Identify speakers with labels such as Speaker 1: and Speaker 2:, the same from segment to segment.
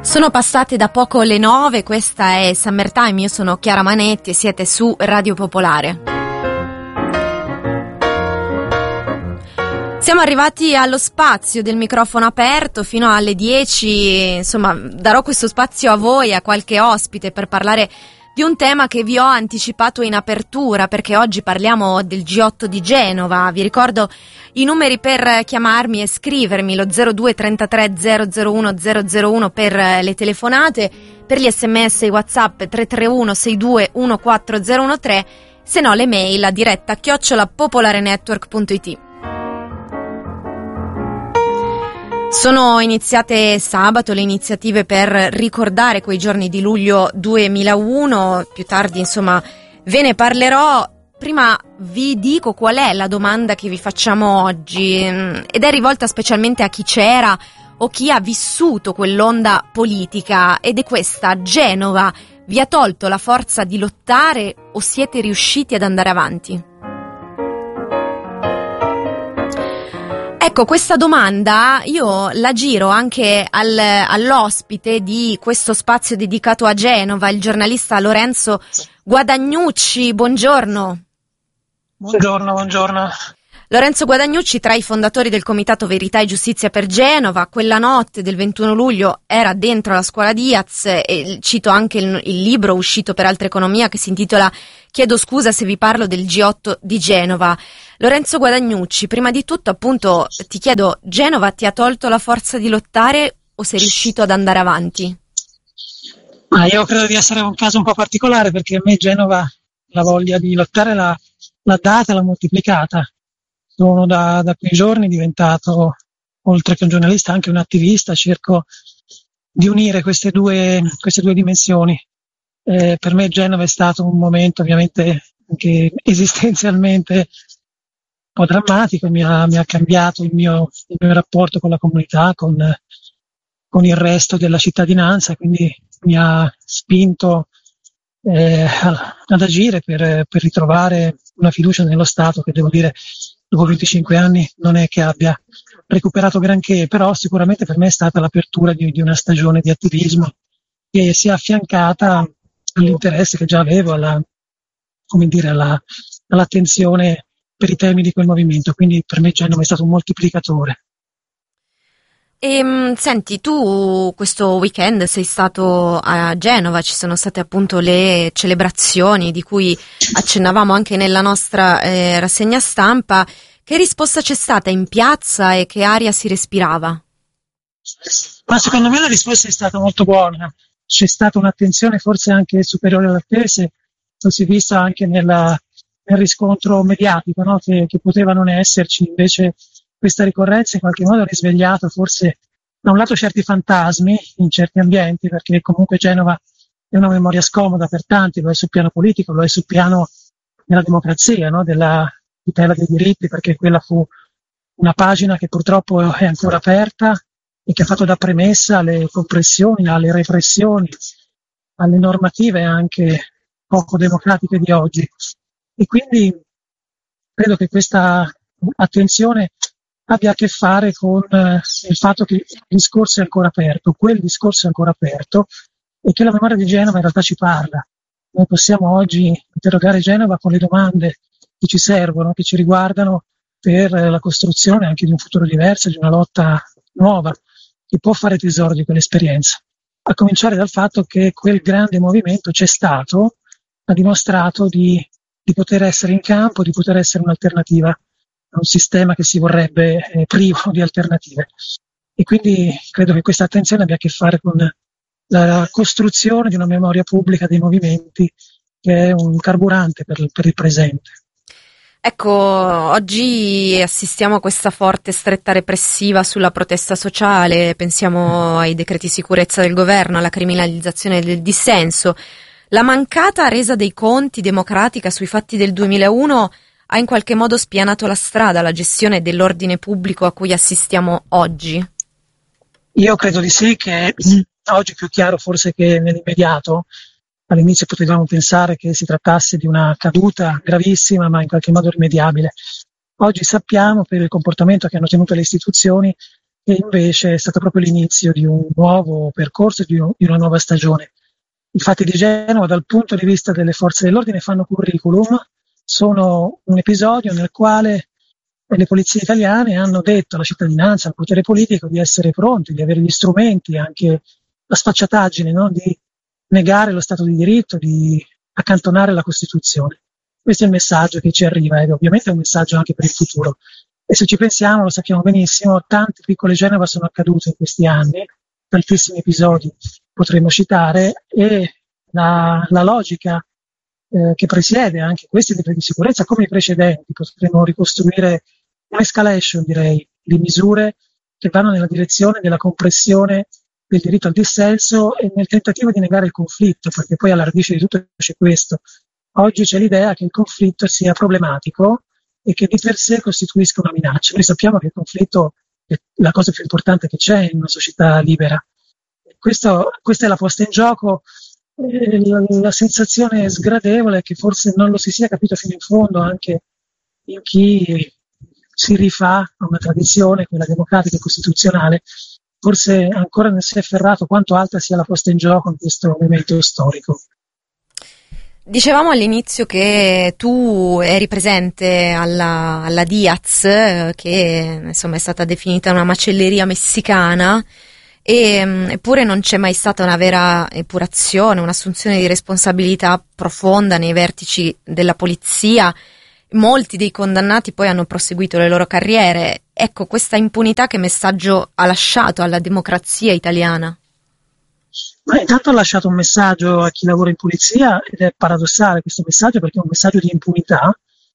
Speaker 1: Sono passate da poco le 9, questa è Summertime, io sono Chiara Manetti e siete su Radio Popolare. Siamo arrivati allo spazio del microfono aperto fino alle 10, insomma darò questo spazio a voi, a qualche ospite per parlare di un tema che vi ho anticipato in apertura, perché oggi parliamo del G8 di Genova. Vi ricordo i numeri per chiamarmi e scrivermi, lo 02 33 001 001 per le telefonate, per gli sms e WhatsApp 331 62 14013, se no le mail a diretta @popolarenetwork.it. Sono iniziate sabato le iniziative per ricordare quei giorni di luglio 2001, più tardi insomma ve ne parlerò. Prima vi dico qual è la domanda che vi facciamo oggi, ed è rivolta specialmente a chi c'era o chi ha vissuto quell'onda politica, ed è questa: Genova vi ha tolto la forza di lottare o siete riusciti ad andare avanti? Ecco, questa domanda io la giro anche all'ospite di questo spazio dedicato a Genova, il giornalista Lorenzo Guadagnucci. Buongiorno.
Speaker 2: Buongiorno.
Speaker 1: Lorenzo Guadagnucci, tra i fondatori del Comitato Verità e Giustizia per Genova, quella notte del 21 luglio era dentro la scuola Diaz, e cito anche il libro uscito per Altra Economia che si intitola Chiedo scusa se vi parlo del G8 di Genova. Lorenzo Guadagnucci, prima di tutto appunto ti chiedo, Genova ti ha tolto la forza di lottare o sei riuscito ad andare avanti?
Speaker 2: Io credo di essere un caso un po' particolare, perché a me Genova la voglia di lottare l'ha data e l'ha moltiplicata. Sono da quei giorni diventato, oltre che un giornalista, anche un attivista. Cerco di unire queste due dimensioni. Per me Genova è stato un momento ovviamente anche esistenzialmente un po' drammatico, mi ha cambiato il mio rapporto con la comunità, con il resto della cittadinanza, quindi mi ha spinto ad agire per ritrovare una fiducia nello Stato che, devo dire, dopo 25 anni non è che abbia recuperato granché, però sicuramente per me è stata l'apertura di una stagione di attivismo che si è affiancata all'interesse che già avevo, all'attenzione per i temi di quel movimento. Quindi per me Genova è stato un moltiplicatore.
Speaker 1: E senti, tu questo weekend sei stato a Genova, ci sono state appunto le celebrazioni di cui accennavamo anche nella nostra rassegna stampa. Che risposta c'è stata in piazza e che aria si respirava?
Speaker 2: Ma secondo me la risposta è stata molto buona. C'è stata un'attenzione forse anche superiore alle attese, lo si è visto anche nel riscontro mediatico, no? che poteva non esserci. Invece questa ricorrenza in qualche modo ha risvegliato forse da un lato certi fantasmi in certi ambienti, perché comunque Genova è una memoria scomoda per tanti, lo è sul piano politico, lo è sul piano della democrazia, no? Della tutela dei diritti, perché quella fu una pagina che purtroppo è ancora aperta e che ha fatto da premessa alle compressioni, alle repressioni, alle normative anche poco democratiche di oggi. E quindi credo che questa attenzione abbia a che fare con il fatto che il discorso è ancora aperto, quel discorso è ancora aperto, e che la memoria di Genova in realtà ci parla. Noi possiamo oggi interrogare Genova con le domande che ci servono, che ci riguardano per la costruzione anche di un futuro diverso, di una lotta nuova, che può fare tesoro di quell'esperienza. A cominciare dal fatto che quel grande movimento c'è stato, ha dimostrato di poter essere in campo, di poter essere un'alternativa a un sistema che si vorrebbe privo di alternative. E quindi credo che questa attenzione abbia a che fare con la costruzione di una memoria pubblica dei movimenti, che è un carburante per il presente.
Speaker 1: Ecco, oggi assistiamo a questa forte stretta repressiva sulla protesta sociale, pensiamo ai decreti sicurezza del governo, alla criminalizzazione del dissenso. La mancata resa dei conti democratica sui fatti del 2001 ha in qualche modo spianato la strada alla gestione dell'ordine pubblico a cui assistiamo oggi?
Speaker 2: Io credo di sì, che oggi più chiaro forse che nell'immediato. All'inizio potevamo pensare che si trattasse di una caduta gravissima, ma in qualche modo rimediabile. Oggi sappiamo, per il comportamento che hanno tenuto le istituzioni, e invece è stato proprio l'inizio di un nuovo percorso, di una nuova stagione. I fatti di Genova dal punto di vista delle forze dell'ordine fanno curriculum, sono un episodio nel quale le polizie italiane hanno detto alla cittadinanza, al potere politico di essere pronti, di avere gli strumenti, anche la sfacciataggine, no? Di negare lo Stato di diritto, di accantonare la Costituzione. Questo è il messaggio che ci arriva ed ovviamente è un messaggio anche per il futuro. E se ci pensiamo, lo sappiamo benissimo, tante piccole Genova sono accadute in questi anni, tantissimi episodi potremmo citare, e la logica che presiede anche questi decreti di sicurezza, come i precedenti, potremmo ricostruire un'escalation, direi, di misure che vanno nella direzione della compressione del diritto al dissenso e nel tentativo di negare il conflitto, perché poi alla radice di tutto c'è questo. Oggi c'è l'idea che il conflitto sia problematico e che di per sé costituisca una minaccia. Noi sappiamo che il conflitto è la cosa più importante che c'è in una società libera. Questa è la posta in gioco. La sensazione sgradevole è che forse non lo si sia capito fino in fondo anche in chi si rifà a una tradizione, quella democratica e costituzionale, forse ancora non si è afferrato quanto alta sia la posta in gioco in questo momento storico.
Speaker 1: Dicevamo all'inizio che tu eri presente alla Diaz, che insomma è stata definita una macelleria messicana, eppure non c'è mai stata una vera epurazione, un'assunzione di responsabilità profonda nei vertici della polizia. Molti dei condannati poi hanno proseguito le loro carriere. Ecco, questa impunità che messaggio ha lasciato alla democrazia italiana?
Speaker 2: Ma intanto ha lasciato un messaggio a chi lavora in polizia, ed è paradossale questo messaggio perché è un messaggio di impunità,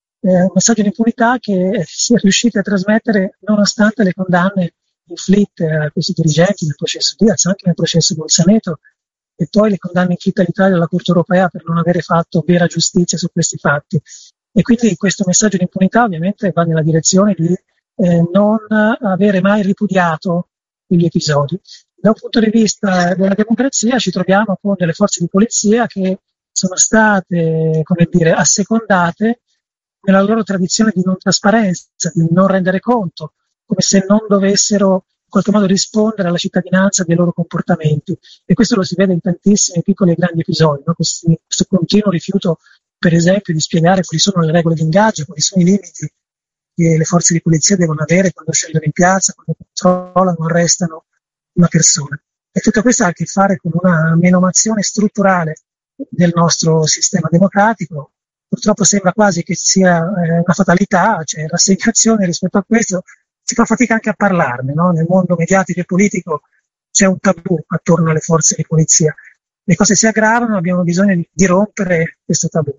Speaker 2: che si è riusciti a trasmettere nonostante le condanne inflitte a questi dirigenti nel processo Diaz, anche nel processo Bolzaneto, e poi le condanne inflitte all'Italia dalla Corte Europea per non avere fatto vera giustizia su questi fatti. E quindi questo messaggio di impunità ovviamente va nella direzione di non avere mai ripudiato quegli episodi. Da un punto di vista della democrazia ci troviamo con delle forze di polizia che sono state, come dire, assecondate nella loro tradizione di non trasparenza, di non rendere conto, come se non dovessero in qualche modo rispondere alla cittadinanza dei loro comportamenti. E questo lo si vede in tantissimi piccoli e grandi episodi, no? Questo continuo rifiuto, per esempio, di spiegare quali sono le regole di ingaggio, quali sono i limiti che le forze di polizia devono avere quando scendono in piazza, quando controllano, arrestano una persona. E tutto questo ha a che fare con una menomazione strutturale del nostro sistema democratico. Purtroppo sembra quasi che sia una fatalità, cioè rassegnazione rispetto a questo, si fa fatica anche a parlarne, no? Nel mondo mediatico e politico c'è un tabù attorno alle forze di polizia. Le cose si aggravano, abbiamo bisogno di rompere questo tabù.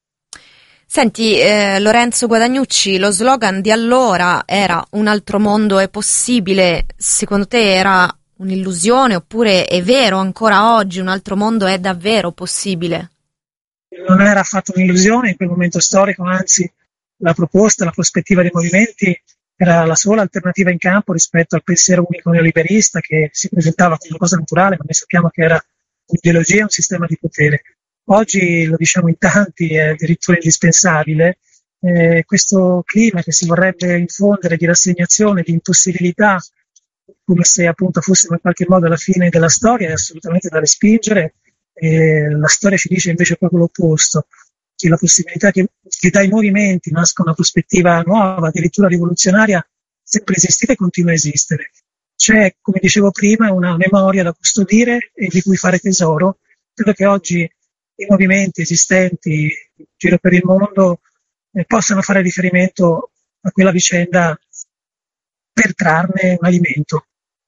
Speaker 1: Senti, Lorenzo Guadagnucci, lo slogan di allora era "Un altro mondo è possibile". Secondo te era un'illusione oppure è vero ancora oggi un altro mondo è davvero possibile?
Speaker 2: Non era affatto un'illusione in quel momento storico, anzi la proposta, la prospettiva dei movimenti era la sola alternativa in campo rispetto al pensiero unico neoliberista che si presentava come una cosa naturale, ma noi sappiamo che era un'ideologia e un sistema di potere. Oggi, lo diciamo in tanti, è addirittura indispensabile. Questo clima che si vorrebbe infondere di rassegnazione, di impossibilità, come se appunto fossimo in qualche modo alla fine della storia, è assolutamente da respingere. La storia ci dice invece proprio l'opposto, che la possibilità che dai movimenti nasca una prospettiva nuova, addirittura rivoluzionaria, sempre esistita e continua a esistere. C'è, come dicevo prima, una memoria da custodire e di cui fare tesoro. Credo che oggi i movimenti esistenti in giro per il mondo possano fare riferimento a quella vicenda per trarne un alimento.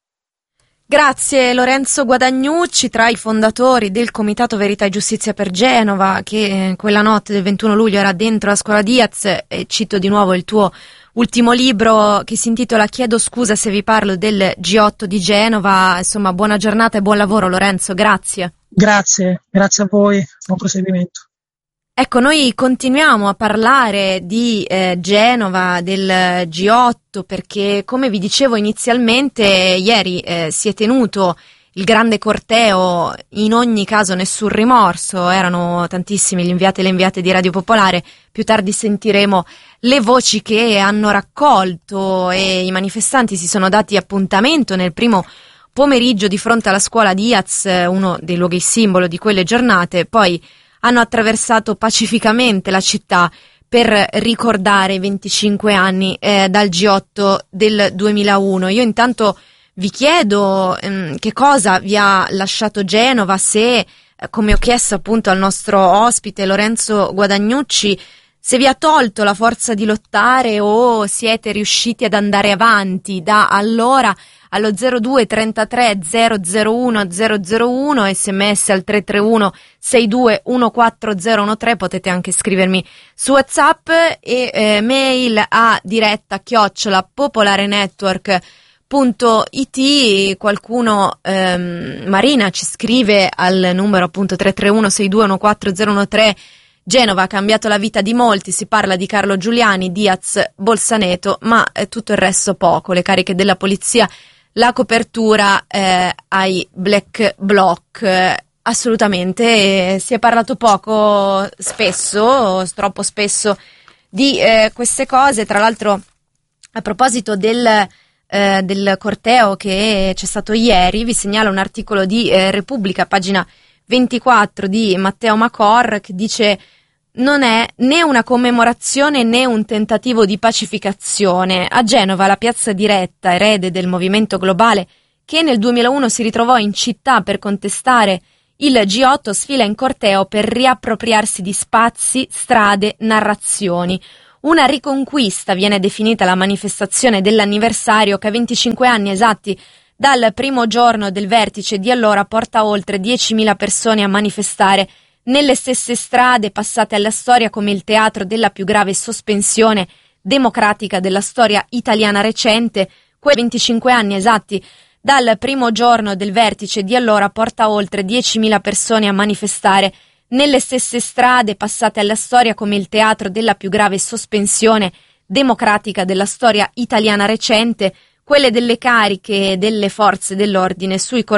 Speaker 1: Grazie Lorenzo Guadagnucci, tra i fondatori del Comitato Verità e Giustizia per Genova, che quella notte del 21 luglio era dentro la scuola Diaz, e cito di nuovo il tuo ultimo libro che si intitola "Chiedo scusa se vi parlo del G8 di Genova". Insomma, buona giornata e buon lavoro Lorenzo, grazie.
Speaker 2: Grazie a voi, buon proseguimento.
Speaker 1: Ecco, noi continuiamo a parlare di Genova, del G8, perché come vi dicevo inizialmente, ieri si è tenuto il grande corteo, in ogni caso nessun rimorso, erano tantissimi gli inviati e le inviate di Radio Popolare. Più tardi sentiremo le voci che hanno raccolto, e i manifestanti si sono dati appuntamento nel primo pomeriggio di fronte alla scuola di Diaz, uno dei luoghi simbolo di quelle giornate. Poi hanno attraversato pacificamente la città per ricordare i 25 anni dal G8 del 2001. Io intanto vi chiedo che cosa vi ha lasciato Genova, se, come ho chiesto appunto al nostro ospite Lorenzo Guadagnucci, se vi ha tolto la forza di lottare o siete riusciti ad andare avanti da allora. Allo 02 33 001 001, sms al 331 62 14013, potete anche scrivermi su WhatsApp, e mail a diretta @popolarenetwork.it. Qualcuno, Marina ci scrive al numero appunto 331 62 14013: Genova ha cambiato la vita di molti, si parla di Carlo Giuliani, Diaz, Bolzaneto, ma tutto il resto poco, le cariche della polizia, la copertura ai black bloc. Assolutamente, si è parlato poco, spesso, troppo spesso, di queste cose. Tra l'altro, a proposito del corteo che c'è stato ieri, vi segnalo un articolo di Repubblica, pagina 24, di Matteo Macor, che dice: non è né una commemorazione né un tentativo di pacificazione. A Genova la piazza di Retta, erede del movimento globale che nel 2001 si ritrovò in città per contestare il G8, sfila in corteo per riappropriarsi di spazi, strade, narrazioni. Una riconquista viene definita la manifestazione dell'anniversario che a 25 anni esatti dal primo giorno del vertice di allora porta oltre 10.000 persone a manifestare nelle stesse strade passate alla storia come il teatro della più grave sospensione democratica della storia italiana recente. Quei 25 anni esatti dal primo giorno del vertice di allora porta oltre 10.000 persone a manifestare nelle stesse strade passate alla storia come il teatro della più grave sospensione democratica della storia italiana recente, quelle delle cariche delle forze dell'ordine sui